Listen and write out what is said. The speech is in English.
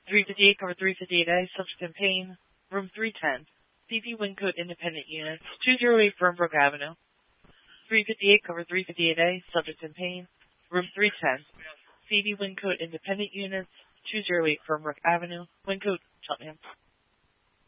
358, cover 358A, subject in pain, room 310. CV Wyncote Independent Units, 208 Fernbrook Avenue. 358, cover 358A, subject in pain, room 310. CV Wyncote Independent Units, 208 Fernbrook Avenue, Wyncote, Cheltenham.